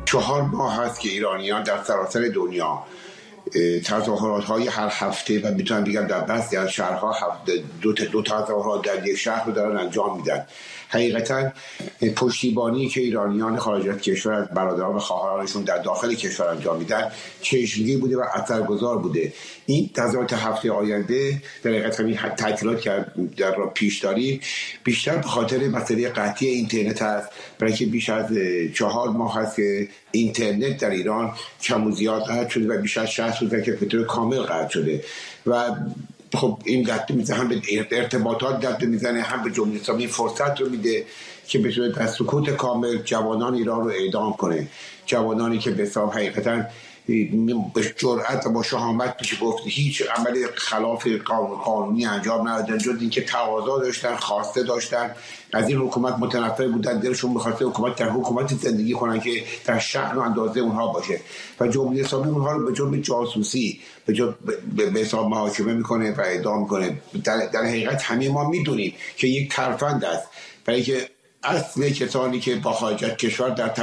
4 ماه هست که ایرانیان در سراسر دنیا تظاهرات‌های هر هفته و میتونم بگم در بعضی از شهرها دو تظاهرات در یک شهر رو دارن انجام میدن. حقیقتا پشتیبانی که ایرانیان خارج از کشور از برادران و خواهرانشون در داخل کشور انجام میدن چشمگیر بوده و اثرگذار بوده. این تظاهرات هفته آینده در حقیقت همین تعطیلات که در پیش داریم بیشتر به خاطر مسئله قطعی اینترنت هست، برای که بیش از 4 ماه هست که اینترنت در ایران کم و زیاد قطع شده و بیش از 60 روزه که به طور کامل قطع شده و خب این دست میزنه، هم به ارتباطات دست میزنه، هم به جمهوری اسلامی فرصت رو میده که بتونه در سکوت کامل جوانان ایران رو اعدام کنه. جوانانی که به حساب حقیقتا به جرأت و با شهامت میشه گفت هیچ عمل خلاف قانونی انجام ندادن، جز اینکه تقاضا داشتن، خواسته داشتن، از این حکومت متنفر بودن، دلشون می‌خواسته حکومت در حکومت زندگی کنن که در شأن و اندازه اونها باشه و جمهوری اسلامی اونها رو به جرم جاسوسی به حساب محاکمه میکنه و اعدام میکنه. در حقیقت همه ما میدونیم که یک ترفند است، برای که اصل کسانی که با خارج از کشور در